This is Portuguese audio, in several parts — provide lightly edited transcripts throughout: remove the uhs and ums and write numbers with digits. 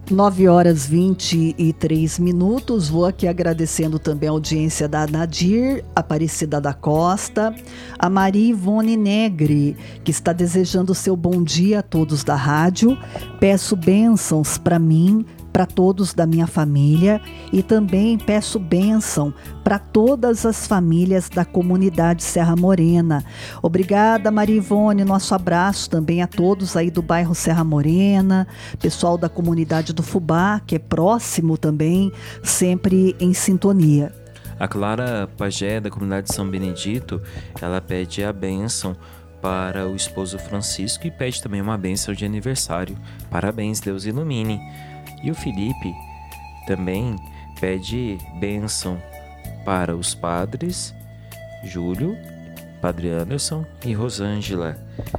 9h23. Vou aqui agradecendo também a audiência da Nadir Aparecida da Costa, a Maria Ivone Negri, que está desejando seu bom dia a todos da rádio. Peço bênçãos para mim, para todos da minha família, e também peço bênção para todas as famílias da comunidade Serra Morena. Obrigada, Maria Ivone, nosso abraço também a todos aí do bairro Serra Morena, pessoal da comunidade do Fubá, que é próximo também, sempre em sintonia. A Clara Pajé, da comunidade de São Benedito, ela pede a bênção para o esposo Francisco e pede também uma bênção de aniversário. Parabéns, Deus ilumine. E o Felipe também pede bênção para os padres Júlio, Padre Anderson e Rosângela.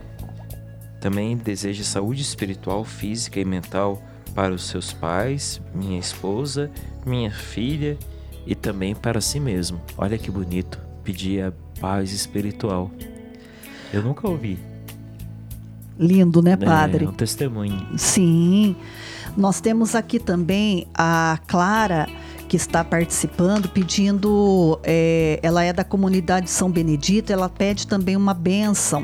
Também deseja saúde espiritual, física e mental para os seus pais, minha esposa, minha filha e também para si mesmo. Olha que bonito, pedir a paz espiritual. Eu nunca ouvi. Lindo, né, padre? É um testemunho. Sim. Nós temos aqui também a Clara, que está participando, pedindo, ela é da comunidade São Benedito, ela pede também uma bênção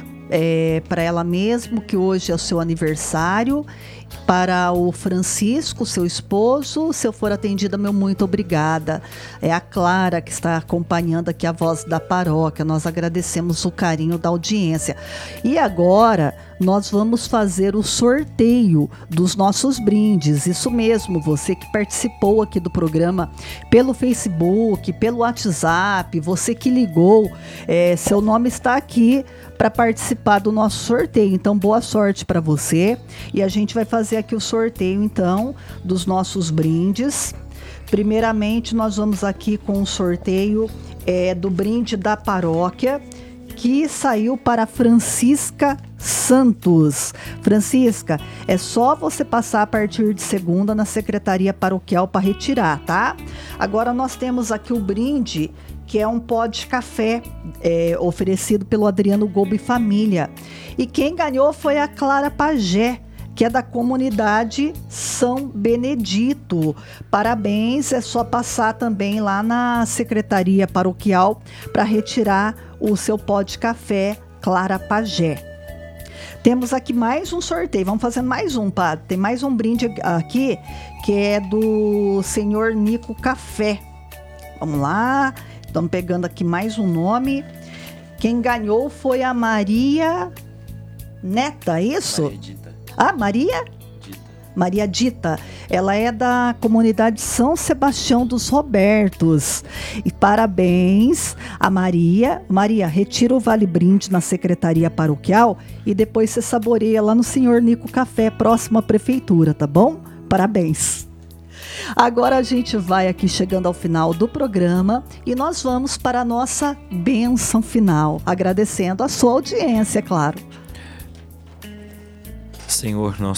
para ela mesma, que hoje é o seu aniversário, para o Francisco, seu esposo. Se eu for atendida, meu muito obrigada. É a Clara que está acompanhando aqui a voz da paróquia. Nós agradecemos o carinho da audiência. E agora nós vamos fazer o sorteio dos nossos brindes. Isso mesmo, você que participou aqui do programa pelo Facebook, pelo WhatsApp, você que ligou, seu nome está aqui para participar do nosso sorteio. Então, boa sorte para você. E a gente vai fazer aqui o sorteio, então, dos nossos brindes. Primeiramente, nós vamos aqui com o sorteio do brinde da paróquia, que saiu para Francisca Santos. Francisca, é só você passar a partir de segunda na secretaria paroquial para retirar, tá? Agora nós temos aqui o brinde, que é um pó de café oferecido pelo Adriano Gobi Família. E quem ganhou foi a Clara Pajé, que é da comunidade São Benedito. Parabéns, é só passar também lá na secretaria paroquial para retirar o seu pó de café Clara Pajé. Temos aqui mais um sorteio, vamos fazendo mais um, padre. Tem mais um brinde aqui, que é do senhor Nico Café. Vamos lá, estamos pegando aqui mais um nome. Quem ganhou foi a Maria Neta, isso? Maria Dita. Ah, Maria? Maria Dita, ela é da comunidade São Sebastião dos Robertos. E parabéns a Maria. Maria, retira o Vale Brinde na secretaria paroquial e depois você saboreia lá no senhor Nico Café, próximo à prefeitura, tá bom? Parabéns. Agora a gente vai aqui chegando ao final do programa e nós vamos para a nossa bênção final, agradecendo a sua audiência, é claro. Senhor, nosso